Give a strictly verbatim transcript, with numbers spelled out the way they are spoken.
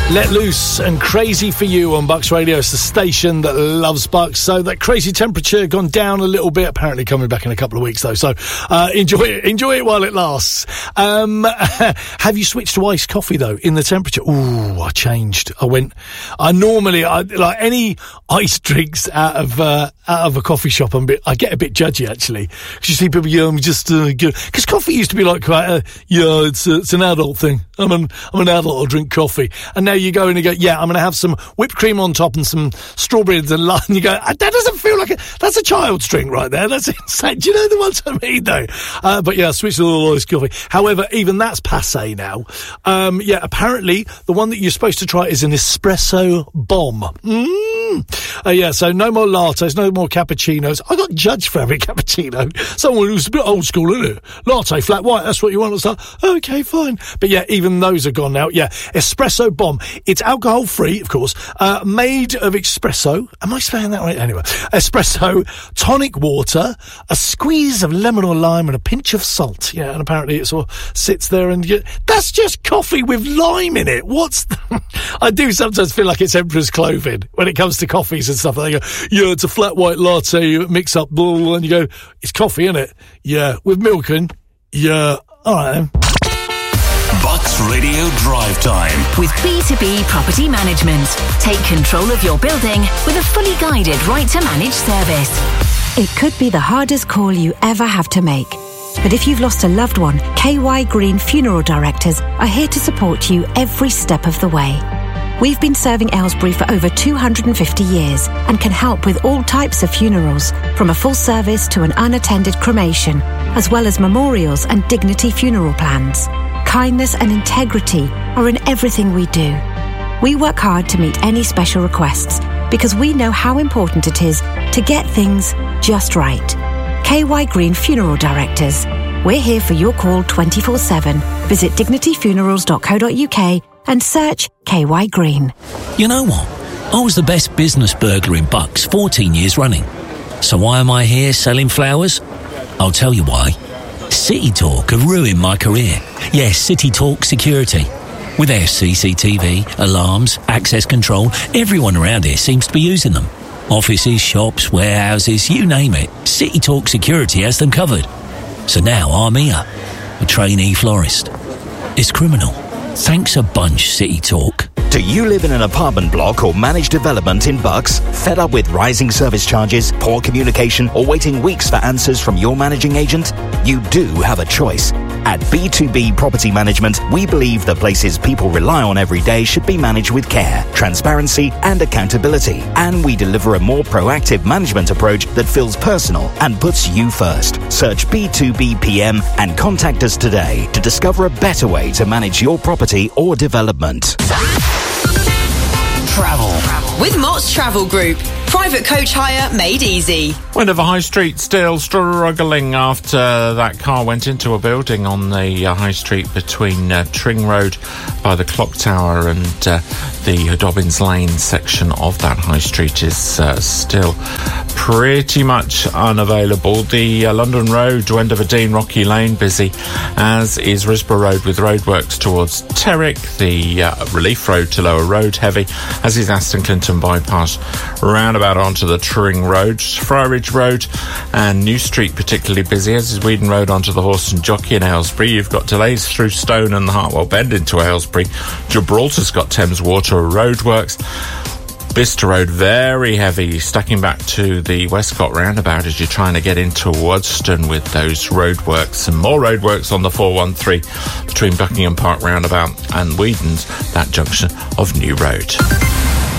Let Loose and Crazy for You on Bucks Radio. It's the station that loves Bucks. So that crazy temperature gone down a little bit. Apparently coming back in a couple of weeks though. So uh, enjoy it. Enjoy it while it lasts. Um, have you switched to iced coffee though in the temperature? Ooh, I changed. I went. I normally I like any iced drinks out of uh, out of a coffee shop. I'm a bit, I get a bit judgy actually because you see people. Yeah, I'm just because uh, coffee used to be like quite a yeah, it's a, it's an adult thing. I'm an I'm an adult. I'll drink coffee, and now you go in and go, yeah, I'm going to have some whipped cream on top and some strawberries and lime. And you go, that doesn't feel like a, that's a child's drink right there. That's insane. Do you know the ones I mean, though? Uh, but yeah, switch to all iced coffee. However, even that's passé now. Um, yeah, apparently the one that you're supposed to try is an espresso bomb. Mm. Uh, yeah, so no more lattes, no more cappuccinos. I got judged for having cappuccino. Someone who's a bit old school, isn't it? Latte, flat white, that's what you want to start. Okay, fine. But yeah, even those are gone now. Yeah, espresso bomb. It's alcohol-free, of course, uh, made of espresso. Am I saying that right? Anyway, espresso, tonic water, a squeeze of lemon or lime, and a pinch of salt. Yeah, and apparently it sort of sits there and you, that's just coffee with lime in it. What's the, I do sometimes feel like it's Emperor's Clothing when it comes to coffees and stuff. They go, yeah, it's a flat white latte, mix up, blah, blah, blah, and you go, it's coffee, isn't it? Yeah, with milk and, yeah, all right then. Bucks Radio Drive Time with B two B Property Management. Take control of your building with a fully guided right to manage service. It could be the hardest call you ever have to make. But if you've lost a loved one, K Y Green Funeral Directors are here to support you every step of the way. We've been serving Aylesbury for over two hundred fifty years and can help with all types of funerals, from a full service to an unattended cremation, as well as memorials and dignity funeral plans. Kindness and integrity are in everything we do. We work hard to meet any special requests because we know how important it is to get things just right. K Y Green Funeral Directors. We're here for your call twenty-four seven. Visit dignity funerals dot co dot uk and search K Y Green. You know what? I was the best business burglar in Bucks fourteen years running. So why am I here selling flowers? I'll tell you why. City Talk have ruined my career. Yes, City Talk Security. With their C C T V, alarms, access control, everyone around here seems to be using them. Offices, shops, warehouses, you name it. City Talk Security has them covered. So now I'm here, a trainee florist. It's criminal. Thanks a bunch, City Talk. Do you live in an apartment block or managed development in Bucks? Fed up with rising service charges, poor communication, or waiting weeks for answers from your managing agent? You do have a choice. At B two B Property Management, we believe the places people rely on every day should be managed with care, transparency, and accountability. And we deliver a more proactive management approach that feels personal and puts you first. Search B two B P M and contact us today to discover a better way to manage your property or development. Travel. With Mott's Travel Group. Private coach hire made easy. Wendover High Street still struggling after that car went into a building on the uh, High Street between uh, Tring Road by the Clock Tower and uh, the Dobbins Lane section of that High Street is uh, still pretty much unavailable. The uh, London Road, Wendover Dean, Rocky Lane busy, as is Risborough Road with roadworks towards Terrick. The uh, Relief Road to Lower Road heavy, as is Aston Clinton Bypass roundabout onto the Tring Road. Friarage Road and New Street particularly busy, as is Weedon Road onto the Horse and Jockey in Aylesbury. You've got delays through Stone and the Hartwell Bend into Aylesbury. Gibraltar's got Thames Water roadworks. Bicester Road very heavy, stacking back to the Westcott roundabout as you're trying to get into Wadston with those roadworks. Some more roadworks on the four one three between Buckingham Park roundabout and Weedon's, that junction of New Road.